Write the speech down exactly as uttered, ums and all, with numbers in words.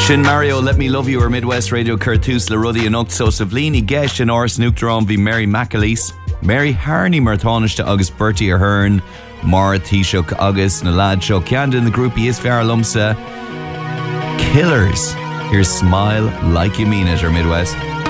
Sin Mario, Let Me Love You or Midwest Radio Curtus Le Ruddy and Uxo Savlini Gesh and Oris Nuctron V Mary McAleese Mary Harney Marthonish to August Bertie Ahern Mara Taoiseach August Nalad Show Kianda in the group Is Fiar Lumsa Killers. Here's Smile Like You Mean It or Midwest.